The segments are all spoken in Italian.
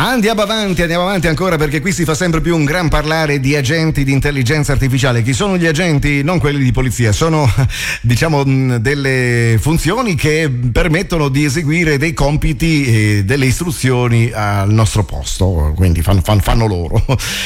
Andiamo avanti ancora, perché qui si fa sempre più un gran parlare di agenti di intelligenza artificiale. Chi sono gli agenti? Non quelli di polizia, sono diciamo delle funzioni che permettono di eseguire dei compiti e delle istruzioni al nostro posto, quindi fanno loro.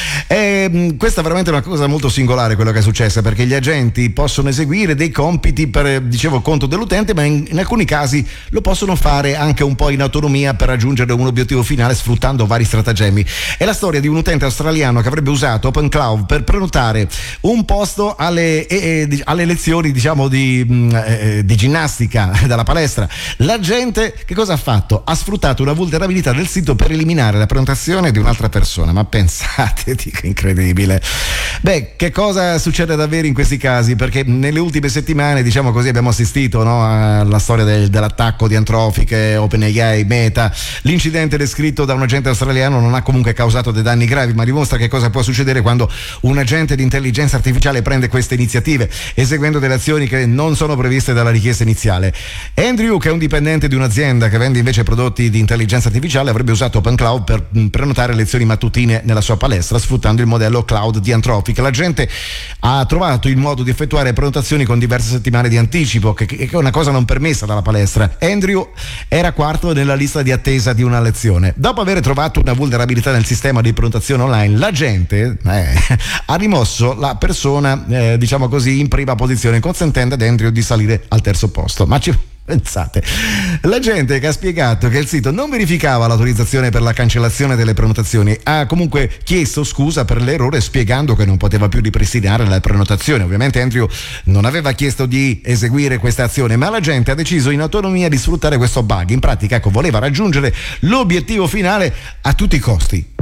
E questa è veramente una cosa molto singolare, quello che è successo, perché gli agenti possono eseguire dei compiti per, dicevo, conto dell'utente, ma in alcuni casi lo possono fare anche un po' in autonomia per raggiungere un obiettivo finale sfruttando vari stratagemmi. È la storia di un utente australiano che avrebbe usato OpenCloud per prenotare un posto alle lezioni, diciamo, di ginnastica dalla palestra. L'agente che cosa ha fatto? Ha sfruttato una vulnerabilità del sito per eliminare la prenotazione di un'altra persona. Ma pensate, dico, incredibile. Beh, che cosa succede davvero in questi casi? Perché nelle ultime settimane, diciamo così, abbiamo assistito, no, alla storia dell'attacco di Anthropic, OpenAI, Meta. L'incidente descritto da un agente australiano non ha comunque causato dei danni gravi, ma dimostra che cosa può succedere quando un agente di intelligenza artificiale prende queste iniziative, eseguendo delle azioni che non sono previste dalla richiesta iniziale. Andrew, che è un dipendente di un'azienda che vende invece prodotti di intelligenza artificiale, avrebbe usato OpenCloud per prenotare lezioni mattutine nella sua palestra, sfruttando il modello cloud di Anthropic. L'agente ha trovato il modo di effettuare prenotazioni con diverse settimane di anticipo, che è una cosa non permessa dalla palestra. Andrew era quarto nella lista di attesa di una lezione. Dopo aver trovato una vulnerabilità nel sistema di prenotazione online, l'agente ha rimosso la persona, diciamo così, in prima posizione, consentendo ad Andrew di salire al terzo posto. Ma pensate, l'agente che ha spiegato che il sito non verificava l'autorizzazione per la cancellazione delle prenotazioni ha comunque chiesto scusa per l'errore, spiegando che non poteva più ripristinare la prenotazione. Ovviamente Andrew non aveva chiesto di eseguire questa azione, ma l'agente ha deciso in autonomia di sfruttare questo bug. In pratica, ecco, voleva raggiungere l'obiettivo finale a tutti i costi.